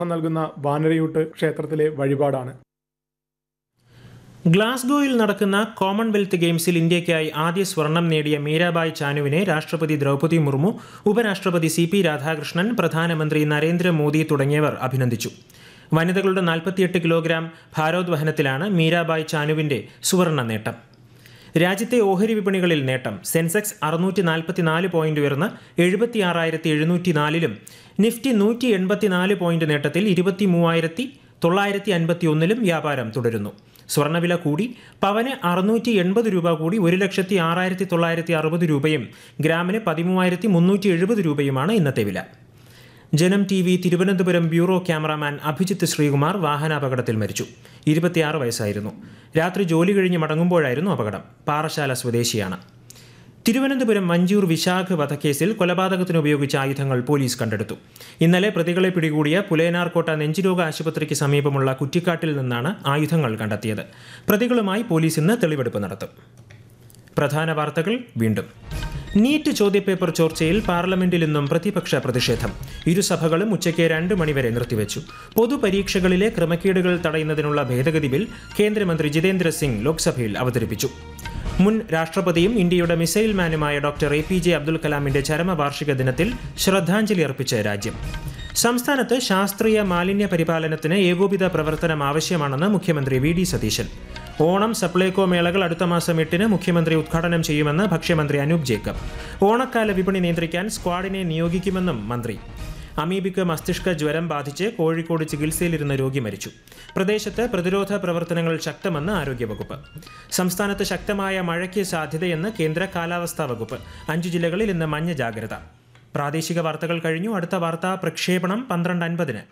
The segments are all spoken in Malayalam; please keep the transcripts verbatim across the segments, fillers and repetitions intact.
നൽകുന്ന വാനരയൂട്ട് ക്ഷേത്രത്തിലെ വഴിപാടാണ്. ഗ്ലാസ്ഗോയിൽ നടക്കുന്ന കോമൺവെൽത്ത് ഗെയിംസിൽ ഇന്ത്യയ്ക്കായി ആദ്യ സ്വർണം നേടിയ മീരാബായ് ചാനുവിനെ രാഷ്ട്രപതി ദ്രൗപദി മുർമു, ഉപരാഷ്ട്രപതി സി പി രാധാകൃഷ്ണൻ, പ്രധാനമന്ത്രി നരേന്ദ്രമോദി തുടങ്ങിയവർ അഭിനന്ദിച്ചു. വനിതകളുടെ നാൽപ്പത്തിയെട്ട് കിലോഗ്രാം ഭാരോദ്വഹനത്തിലാണ് മീരാബായ് ചാനുവിന്റെ സുവർണ നേട്ടം. രാജ്യത്തെ ഓഹരി വിപണികളിൽ നേട്ടം. സെൻസെക്സ് അറുന്നൂറ്റി നാൽപ്പത്തിനാല് പോയിന്റ് ഉയർന്ന് എഴുപത്തി ആറായിരത്തി എഴുന്നൂറ്റി നാലിലും നിഫ്റ്റി നൂറ്റി എൺപത്തിനാല് പോയിന്റ് നേട്ടത്തിൽ ഇരുപത്തി മൂവായിരത്തി തൊള്ളായിരത്തി അൻപത്തി ഒന്നിലും വ്യാപാരം തുടരുന്നു. സ്വർണ്ണവില കൂടി. പവന് അറുന്നൂറ്റി എൺപത് രൂപ കൂടി ഒരു ലക്ഷത്തി ആറായിരത്തി തൊള്ളായിരത്തി അറുപത് രൂപയും ഗ്രാമിന് പതിമൂവായിരത്തി മുന്നൂറ്റി എഴുപത് രൂപയുമാണ് ഇന്നത്തെ വില. ജനം T V Thiruvananthapuram bureau cameraman Abhijith Sreekumar വാഹനാപകടത്തിൽ മരിച്ചു. ഇരുപത്തിയാറ് വയസ്സായിരുന്നു. രാത്രി ജോലി കഴിഞ്ഞ് മടങ്ങുമ്പോഴായിരുന്നു അപകടം. പാറശാല സ്വദേശിയാണ്. തിരുവനന്തപുരം മഞ്ചൂർ വിശാഖ് വധക്കേസിൽ കൊലപാതകത്തിന് ഉപയോഗിച്ച ആയുധങ്ങൾ പോലീസ് കണ്ടെടുത്തു. ഇന്നലെ പ്രതികളെ പിടികൂടിയ പുലേനാർകോട്ട നെഞ്ചുരോഗ ആശുപത്രിക്ക് സമീപമുള്ള കുറ്റിക്കാട്ടിൽ നിന്നാണ് ആയുധങ്ങൾ കണ്ടെത്തിയത്. പ്രതികളുമായി പോലീസ് ഇന്ന് തെളിവെടുപ്പ് നടത്തും. പ്രധാന വാർത്തകൾ വീണ്ടും. നീറ്റ് ചോദ്യപേപ്പർ ചോർച്ചയിൽ പാർലമെന്റിൽ നിന്നും പ്രതിപക്ഷ പ്രതിഷേധം. ഇരുസഭകളും ഉച്ചയ്ക്ക് രണ്ട് മണിവരെ നിർത്തിവെച്ചു. പൊതുപരീക്ഷകളിലെ ക്രമക്കേടുകൾ തടയുന്നതിനുള്ള ഭേദഗതി ബിൽ കേന്ദ്രമന്ത്രി ജിതേന്ദ്ര സിംഗ് ലോക്സഭയിൽ അവതരിപ്പിച്ചു. മുൻ രാഷ്ട്രപതിയും ഇന്ത്യയുടെ missile മാനുമായ doctor A P J Abdul കലാമിന്റെ ചരമവാർഷിക ദിനത്തിൽ ശ്രദ്ധാഞ്ജലി അർപ്പിച്ച രാജ്യം. സംസ്ഥാനത്ത് ശാസ്ത്രീയ മാലിന്യ പരിപാലനത്തിന് ഏകോപിത പ്രവർത്തനം ആവശ്യമാണെന്ന് മുഖ്യമന്ത്രി വി ഡി സതീശൻ. ഓണം സപ്ലൈകോ മേളകൾ അടുത്ത മാസം എട്ടിന് മുഖ്യമന്ത്രി ഉദ്ഘാടനം ചെയ്യുമെന്ന് ഭക്ഷ്യമന്ത്രി അനൂപ് ജേക്കബ്. ഓണക്കാല വിപണി നിയന്ത്രിക്കാൻ സ്ക്വാഡിനെ നിയോഗിക്കുമെന്നും മന്ത്രി. അമീബിക്ക് മസ്തിഷ്ക ജ്വരം ബാധിച്ച് കോഴിക്കോട് ചികിത്സയിലിരുന്ന രോഗി മരിച്ചു. പ്രദേശത്ത് പ്രതിരോധ പ്രവർത്തനങ്ങൾ ശക്തമെന്ന് ആരോഗ്യവകുപ്പ്. സംസ്ഥാനത്ത് ശക്തമായ മഴയ്ക്ക് സാധ്യതയെന്ന് കേന്ദ്ര കാലാവസ്ഥാ വകുപ്പ്. അഞ്ചു ജില്ലകളിൽ ഇന്ന് മഞ്ഞ ജാഗ്രത. പ്രാദേശിക വാർത്തകൾ കഴിഞ്ഞു. അടുത്ത വാർത്താ പ്രക്ഷേപണം പന്ത്രണ്ട് അൻപതിന്.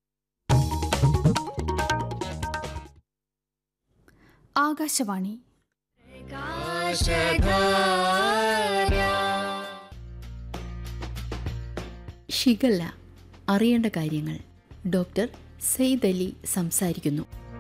ആകാശവാണി. ഷിഗല്ല അറിയേണ്ട കാര്യങ്ങൾ. ഡോക്ടർ സെയ്ദ് അലി സംസാരിക്കുന്നു.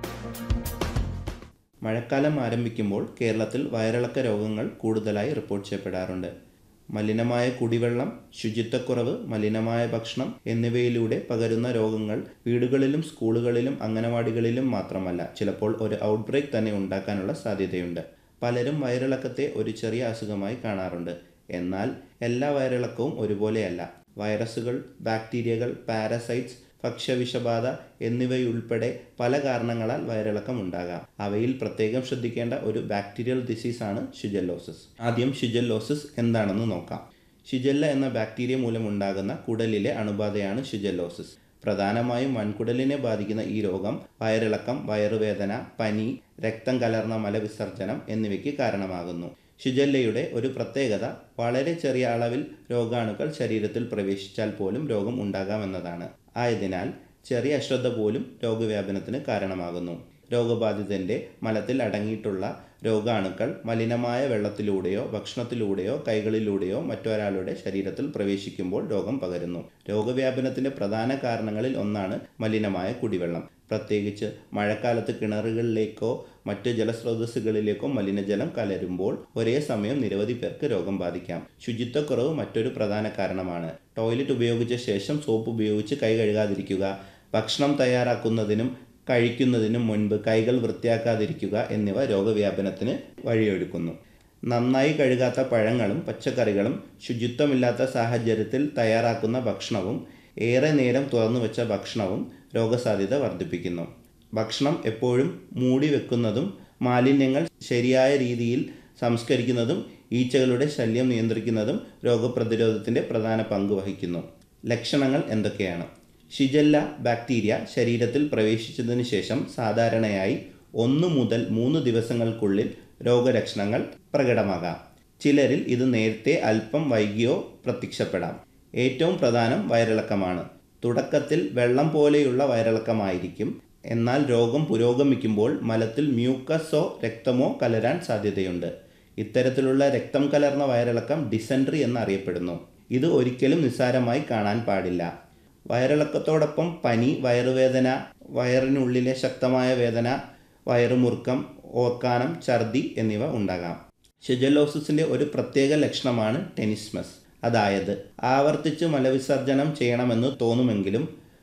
മഴക്കാലം ആരംഭിക്കുമ്പോൾ കേരളത്തിൽ വയറിളക്ക രോഗങ്ങൾ കൂടുതലായി റിപ്പോർട്ട് ചെയ്യപ്പെടാറുണ്ട്. മലിനമായ കുടിവെള്ളം, ശുചിത്വക്കുറവ്, മലിനമായ ഭക്ഷണം എന്നിവയിലൂടെ പകരുന്ന രോഗങ്ങൾ വീടുകളിലും സ്കൂളുകളിലും അംഗനവാടികളിലും മാത്രമല്ല, ചിലപ്പോൾ ഒരു ഔട്ട്ബ്രേക്ക് തന്നെ ഉണ്ടാക്കാനുള്ള സാധ്യതയുണ്ട്. പലരും വയറിളക്കത്തെ ഒരു ചെറിയ അസുഖമായി കാണാറുണ്ട്. എന്നാൽ എല്ലാ വയറിളക്കവും ഒരുപോലെയല്ല. വൈറസുകൾ, ബാക്ടീരിയകൾ, പാരസൈറ്റ്സ്, ഭക്ഷ്യവിഷബാധ എന്നിവയുൾപ്പെടെ പല കാരണങ്ങളാൽ വയറിളക്കം ഉണ്ടാകാം. അവയിൽ പ്രത്യേകം ശ്രദ്ധിക്കേണ്ട ഒരു ബാക്ടീരിയൽ ഡിസീസാണ് ഷിഗല്ലോസിസ്. ആദ്യം ഷിഗല്ലോസിസ് എന്താണെന്ന് നോക്കാം. ഷിഗല്ല എന്ന ബാക്ടീരിയ മൂലമുണ്ടാകുന്ന കുടലിലെ അണുബാധയാണ് ഷിഗല്ലോസിസ്. പ്രധാനമായും വൻകുടലിനെ ബാധിക്കുന്ന ഈ രോഗം വയറിളക്കം, വയറുവേദന, പനി, രക്തം കലർന്ന മലവിസർജനം എന്നിവയ്ക്ക് കാരണമാകുന്നു. ഷിഗല്ലയുടെ ഒരു പ്രത്യേകത വളരെ ചെറിയ അളവിൽ രോഗാണുക്കൾ ശരീരത്തിൽ പ്രവേശിച്ചാൽ പോലും രോഗം ഉണ്ടാകാമെന്നതാണ്. ആയതിനാൽ ചെറിയ അശ്രദ്ധ പോലും രോഗവ്യാപനത്തിന് കാരണമാകുന്നു. രോഗബാധിതന്റെ മലത്തിൽ അടങ്ങിയിട്ടുള്ള രോഗാണുക്കൾ മലിനമായ വെള്ളത്തിലൂടെയോ ഭക്ഷണത്തിലൂടെയോ കൈകളിലൂടെയോ മറ്റൊരാളുടെ ശരീരത്തിൽ പ്രവേശിക്കുമ്പോൾ രോഗം പകരുന്നു. രോഗവ്യാപനത്തിന്റെ പ്രധാന കാരണങ്ങളിൽ ഒന്നാണ് മലിനമായ കുടിവെള്ളം. പ്രത്യേകിച്ച് മഴക്കാലത്ത് കിണറുകളിലേക്കോ മറ്റ് ജലസ്രോതസ്സുകളിലേക്കോ മലിനജലം കലരുമ്പോൾ ഒരേ സമയം നിരവധി പേർക്ക് രോഗം ബാധിക്കാം. ശുചിത്വക്കുറവ് മറ്റൊരു പ്രധാന കാരണമാണ്. ടോയ്ലറ്റ് ഉപയോഗിച്ച ശേഷം സോപ്പ് ഉപയോഗിച്ച് കൈ കഴുകാതിരിക്കുക, ഭക്ഷണം തയ്യാറാക്കുന്നതിനും കഴിക്കുന്നതിനും മുൻപ് കൈകൾ വൃത്തിയാക്കാതിരിക്കുക എന്നിവ രോഗവ്യാപനത്തിന് വഴിയൊരുക്കുന്നു. നന്നായി കഴുകാത്ത പഴങ്ങളും പച്ചക്കറികളും, ശുചിത്വമില്ലാത്ത സാഹചര്യത്തിൽ തയ്യാറാക്കുന്ന ഭക്ഷണവും, ഏറെ നേരം തുറന്നു വെച്ച ഭക്ഷണവും രോഗസാധ്യത വർദ്ധിപ്പിക്കുന്നു. ഭക്ഷണം എപ്പോഴും മൂടി വെക്കുന്നതും മാലിന്യങ്ങൾ ശരിയായ രീതിയിൽ സംസ്കരിക്കുന്നതും ഈച്ചകളുടെ ശല്യം നിയന്ത്രിക്കുന്നതും രോഗപ്രതിരോധത്തിൻ്റെ പ്രധാന പങ്ക് വഹിക്കുന്നു. ലക്ഷണങ്ങൾ എന്തൊക്കെയാണ്? ഷിഗല്ല ബാക്ടീരിയ ശരീരത്തിൽ പ്രവേശിച്ചതിന് ശേഷം സാധാരണയായി ഒന്ന് മുതൽ മൂന്ന് ദിവസങ്ങൾക്കുള്ളിൽ രോഗലക്ഷണങ്ങൾ പ്രകടമാകാം. ചിലരിൽ ഇത് നേരത്തെ അല്പം വൈകിയോ പ്രത്യക്ഷപ്പെടാം. ഏറ്റവും പ്രധാനം വയറിളക്കമാണ്. തുടക്കത്തിൽ വെള്ളം പോലെയുള്ള വയറിളക്കമായിരിക്കും. എന്നാൽ രോഗം പുരോഗമിക്കുമ്പോൾ മലത്തിൽ മ്യൂക്കസോ രക്തമോ കലരാൻ സാധ്യതയുണ്ട്. ഇത്തരത്തിലുള്ള രക്തം കലർന്ന വയറിളക്കം ഡിസെൻട്രി എന്നറിയപ്പെടുന്നു. ഇത് ഒരിക്കലും നിസ്സാരമായി കാണാൻ പാടില്ല. വയറിളക്കത്തോടൊപ്പം പനി, വയറുവേദന, വയറിനുള്ളിലെ ശക്തമായ വേദന, വയറുമുറുക്കം, ഓക്കാനം, ഛർദി എന്നിവ ഉണ്ടാകാം. ഷിഗല്ലോസിസിൻ്റെ ഒരു പ്രത്യേക ലക്ഷണമാണ് ടെനിസ്മസ്. അതായത് ആവർത്തിച്ച് മലവിസർജനം ചെയ്യണമെന്ന് തോന്നുമെങ്കിലും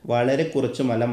വളരെ കുറച്ച് മലം